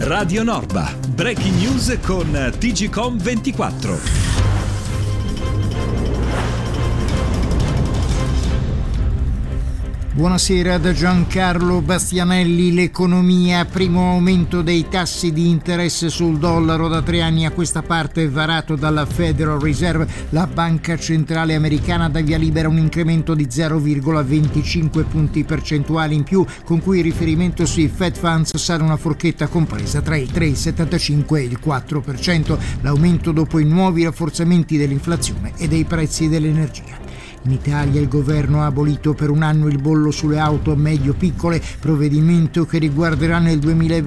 Radio Norba, breaking news con TGCom24. Buonasera da Giancarlo Bastianelli. L'economia, primo aumento dei tassi di interesse sul dollaro da 3 anni a questa parte varato dalla Federal Reserve. La banca centrale americana dà via libera un incremento di 0,25 punti percentuali in più, con cui il riferimento sui Fed Funds sarà una forchetta compresa tra il 3,75 e il 4%, l'aumento dopo i nuovi rafforzamenti dell'inflazione e dei prezzi dell'energia. In Italia il governo ha abolito per un anno il bollo sulle auto medio-piccole, provvedimento che riguarderà nel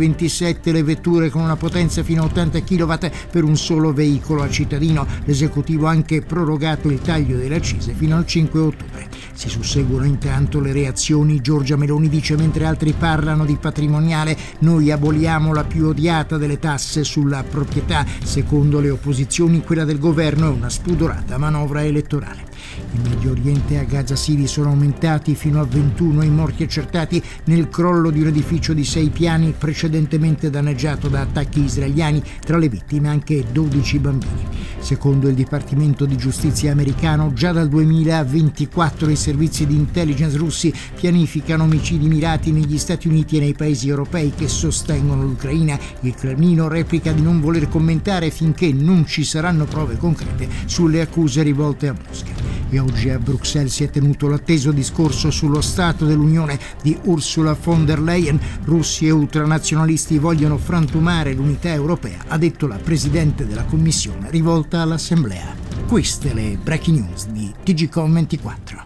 2027 le vetture con una potenza fino a 80 kW per un solo veicolo a cittadino. L'esecutivo ha anche prorogato il taglio delle accise fino al 5 ottobre. Si susseguono intanto le reazioni. Giorgia Meloni dice, mentre altri parlano di patrimoniale, noi aboliamo la più odiata delle tasse sulla proprietà. Secondo le opposizioni quella del governo è una spudorata manovra elettorale. In Medio Oriente, a Gaza City, sono aumentati fino a 21 i morti accertati nel crollo di un edificio di 6 piani precedentemente danneggiato da attacchi israeliani, tra le vittime anche 12 bambini. Secondo il Dipartimento di Giustizia americano, già dal 2024 i servizi di intelligence russi pianificano omicidi mirati negli Stati Uniti e nei paesi europei che sostengono l'Ucraina. Il Cremlino replica di non voler commentare finché non ci saranno prove concrete sulle accuse rivolte a Mosca. E oggi a Bruxelles si è tenuto l'atteso discorso sullo Stato dell'Unione di Ursula von der Leyen. Russi e ultranazionalisti vogliono frantumare l'unità europea, ha detto la Presidente della Commissione rivolta all'Assemblea. Queste le breaking news di TGCom24.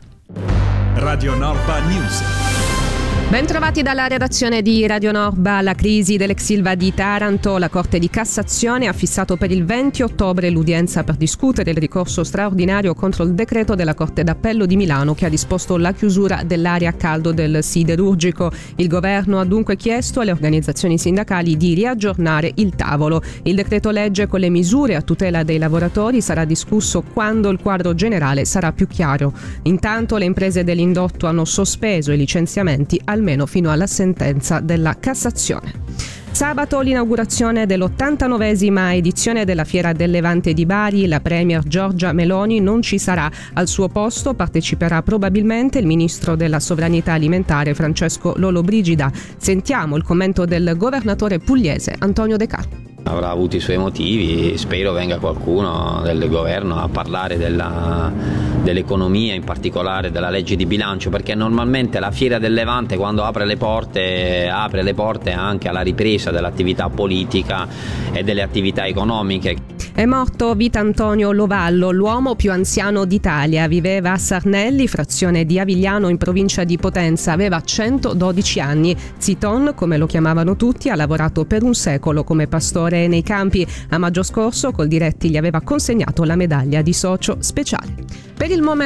Radio Norba News. Bentrovati dalla redazione di Radio Norba. La crisi dell'ex Ilva di Taranto. La Corte di Cassazione ha fissato per il 20 ottobre l'udienza per discutere il ricorso straordinario contro il decreto della Corte d'Appello di Milano che ha disposto la chiusura dell'area a caldo del siderurgico. Il governo ha dunque chiesto alle organizzazioni sindacali di riaggiornare il tavolo. Il decreto legge con le misure a tutela dei lavoratori sarà discusso quando il quadro generale sarà più chiaro. Intanto le imprese dell'indotto hanno sospeso i licenziamenti almeno fino alla sentenza della Cassazione. Sabato l'inaugurazione dell'89esima edizione della Fiera del Levante di Bari. La premier Giorgia Meloni non ci sarà. Al suo posto parteciperà probabilmente il ministro della Sovranità Alimentare Francesco Lollobrigida. Sentiamo il commento del governatore pugliese Antonio De Carlo. Avrà avuto i suoi motivi, spero venga qualcuno del governo a parlare dell'economia, in particolare della legge di bilancio, perché normalmente la Fiera del Levante, quando apre le porte anche alla ripresa dell'attività politica e delle attività economiche. È morto Vitantonio Lovallo, l'uomo più anziano d'Italia. Viveva a Sarnelli, frazione di Avigliano in provincia di Potenza. Aveva 112 anni. Ziton, come lo chiamavano tutti, ha lavorato per un secolo come pastore nei campi. A maggio scorso Coldiretti gli aveva consegnato la medaglia di socio speciale. Per il momento